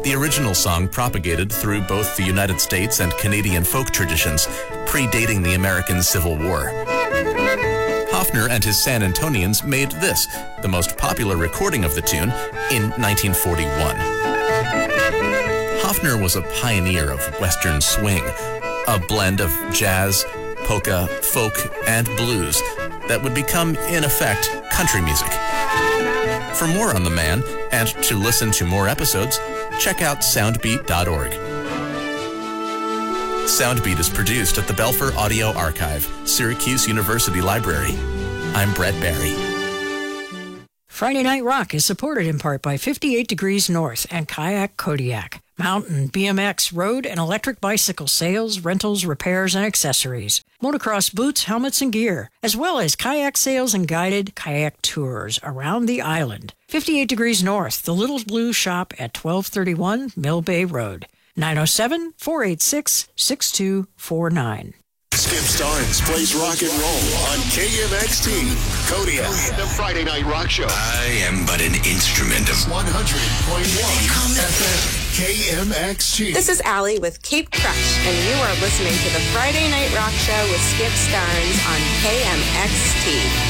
The original song propagated through both the United States and Canadian folk traditions, predating the American Civil War. Hoffner and his San Antonians made this, the most popular recording of the tune, in 1941. Hoffner was a pioneer of Western swing, a blend of jazz, polka, folk, and blues that would become, in effect, country music. For more on the man, and to listen to more episodes, check out soundbeat.org. Soundbeat is produced at the Belfer Audio Archive, Syracuse University Library. I'm Brett Barry. Friday Night Rock is supported in part by 58 Degrees North and Kayak Kodiak. Mountain, BMX, road, and electric bicycle sales, rentals, repairs, and accessories. Motocross boots, helmets, and gear, as well as kayak sales and guided kayak tours around the island. 58 Degrees North, the Little Blue Shop at 1231 Mill Bay Road. 907-486-6249. Skip Starnes plays rock and roll on KMXT. Kodiak, the Friday Night Rock Show. I am but an instrument of 100.1 FM. KMXT. This is Allie with Cape Crush, and you are listening to the Friday Night Rock Show with Skip Starnes on KMXT.